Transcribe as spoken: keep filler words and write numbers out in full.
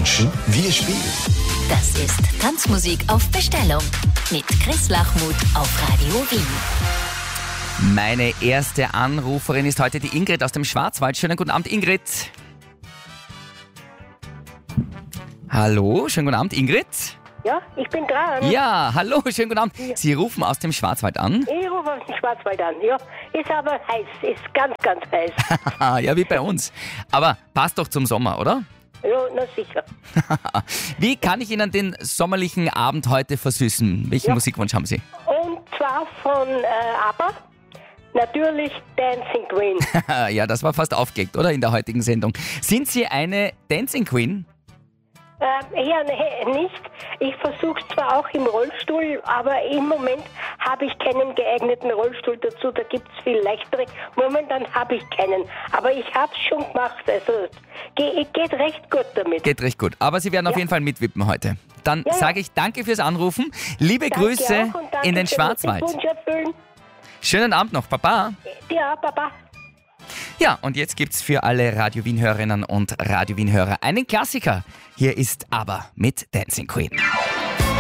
Menschen, wir spielen. Das ist Tanzmusik auf Bestellung mit Chris Lachmuth auf Radio Wien. Meine erste Anruferin ist heute die Ingrid aus dem Schwarzwald. Schönen guten Abend, Ingrid. Hallo, schönen guten Abend, Ingrid. Ja, ich bin dran. Ja, hallo, schönen guten Abend. Sie rufen aus dem Schwarzwald an. Ich rufe aus dem Schwarzwald an, ja. Ist aber heiß, ist ganz, ganz heiß. Ja, wie bei uns. Aber passt doch zum Sommer, oder? Ja, na sicher. Wie kann ich Ihnen den sommerlichen Abend heute versüßen? Welchen Ja. Musikwunsch haben Sie? Und zwar von äh, ABBA, natürlich Dancing Queen. Ja, das war fast aufgelegt, oder? In der heutigen Sendung. Sind Sie eine Dancing Queen? äh, eher ne, nicht. Ich versuche es zwar auch im Rollstuhl, aber im Moment habe ich keinen geeigneten Rollstuhl dazu. Da gibt es viel leichtere. Momentan habe ich keinen. Aber ich habe es schon gemacht. Also ge geht recht gut damit. Geht recht gut. Aber Sie werden auf Ja. jeden Fall mitwippen heute. Dann Ja, ja. sage ich danke fürs Anrufen. Liebe Danke Grüße auch und danke in den für Schwarzwald. Wunsch erfüllen. Schönen Abend noch, Papa. Ja, Baba. Ja, und jetzt gibt's für alle Radio Wien-Hörerinnen und Radio Wien-Hörer einen Klassiker. Hier ist ABBA mit Dancing Queen.